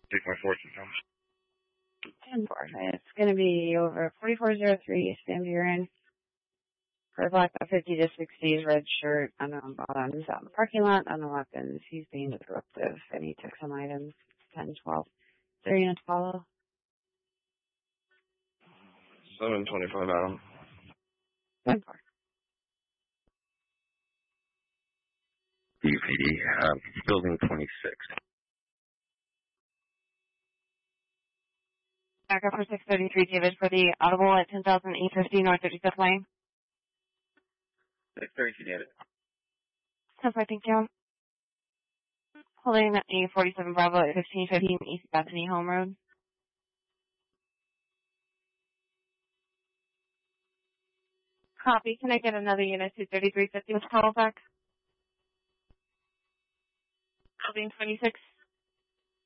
Take my fortune, Tom. 10-4. It's going to be over 4403. Stand here in for black 50 to 60s, red shirt, unknown bottoms, out in the parking lot, unknown weapons. He's being disruptive, and he took some items. 10-12. 3 units follow. 725, Adam. 10-4. UPD, building 26. Back up for 633, David, for the audible at 10,850 North 35th Lane. 632, David. 10-4, thank you. Holding a 47 Bravo at 1515 East Bethany Home Road. Copy. Can I get another unit 23350 with Halifax? Building 26.